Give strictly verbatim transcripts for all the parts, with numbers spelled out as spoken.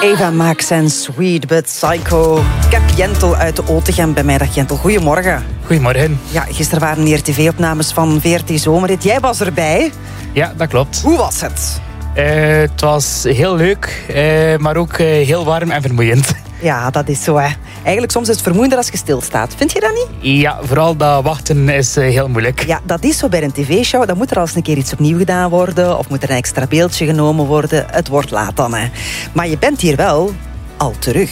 Eva Max en Sweet But Psycho. Ik heb Jentel uit de Otegem bij mij. Dag Jentel, goedemorgen. Goedemorgen. Ja, gisteren waren hier tv-opnames van V R T Zomerhit. Jij was erbij. Ja, dat klopt. Hoe was het? Uh, het was heel leuk, uh, maar ook uh, heel warm en vermoeiend. Ja, dat is zo, hè. Eigenlijk soms is het vermoeiender als je stilstaat. Vind je dat niet? Ja, vooral dat wachten is uh, heel moeilijk. Ja, dat is zo bij een tv-show. Dan moet er al eens een keer iets opnieuw gedaan worden. Of moet er een extra beeldje genomen worden. Het wordt laat dan, hè. Maar je bent hier wel al terug.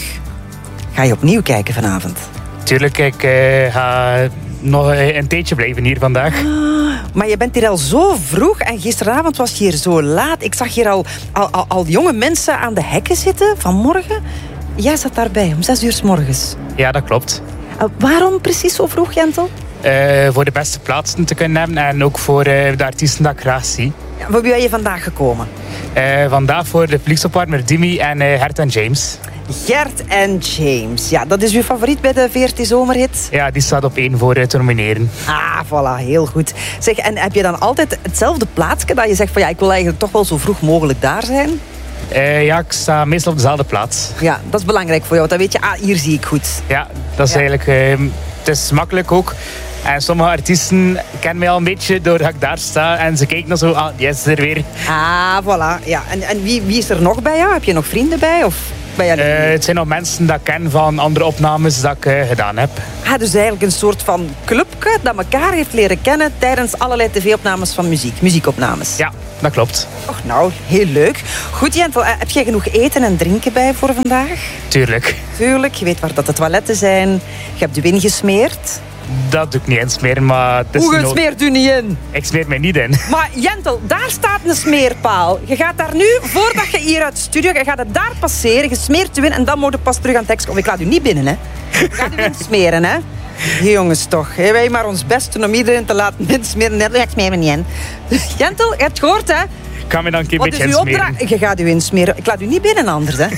Ga je opnieuw kijken vanavond? Tuurlijk, ik uh, ga nog een tijdje blijven hier vandaag. Ah, maar je bent hier al zo vroeg en gisteravond was je hier zo laat. Ik zag hier al, al, al, al jonge mensen aan de hekken zitten vanmorgen. Jij zat daarbij om zes uur 's morgens. Ja, dat klopt. Uh, waarom precies zo vroeg, Jentel? Uh, voor de beste plaatsen te kunnen hebben en ook voor uh, de artiesten dat ik graag zie. Ja, voor wie ben je vandaag gekomen? Uh, vandaag voor de politieopwarmer Dimi en uh, Gert en James. Gert en James. Ja, dat is uw favoriet bij de V R T Zomerhit? Ja, die staat op één voor uh, te nomineren. Ah, voilà, heel goed. Zeg, en heb je dan altijd hetzelfde plaatsje dat je zegt van ja, ik wil eigenlijk toch wel zo vroeg mogelijk daar zijn? Uh, ja, ik sta meestal op dezelfde plaats. Ja, dat is belangrijk voor jou. Dan weet je, ah, hier zie ik goed. Ja, dat is ja. eigenlijk... Uh, het is makkelijk ook. En sommige artiesten kennen mij al een beetje doordat ik daar sta. En ze kijken dan zo, ah, die is er weer. Ah, voilà. Ja. En, en wie, wie is er nog bij jou? Heb je nog vrienden bij? Of ben je uh, het zijn nog mensen dat ik ken van andere opnames dat ik uh, gedaan heb. Ah, dus eigenlijk een soort van clubje dat elkaar heeft leren kennen tijdens allerlei tv-opnames van muziek. Muziekopnames. Ja, dat klopt. Och, nou, heel leuk. Goed, Jentel, heb jij genoeg eten en drinken bij voor vandaag? Tuurlijk. Tuurlijk. Je weet waar dat de toiletten zijn. Je hebt je ingesmeerd. Dat doe ik niet in smeren, maar... Het is Hoe no- smeert u niet in? Ik smeer mij niet in. Maar Jentel, daar staat een smeerpaal. Je gaat daar nu, voordat je hier uit de studio, je gaat het daar passeren, je smeert u in en dan moet je pas terug aan het tekst. Of ik laat u niet binnen, hè. Ik ga u insmeren, hè. Jongens, toch. Hè? Wij maar ons best doen om iedereen te laten insmeren. Nee, ik smeer me niet in. Jentel, je hebt het gehoord, hè. Ik ga me dan een keer Wat beetje is uw insmeren. opdracht? Je gaat u insmeren. Ik laat u niet binnen anders, hè.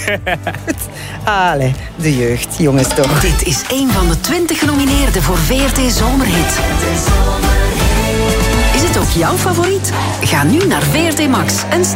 Allee, de jeugd, jongens toch. Dit is een van de twintig genomineerden voor V R T Zomerhit. Is het ook jouw favoriet? Ga nu naar V R T Max en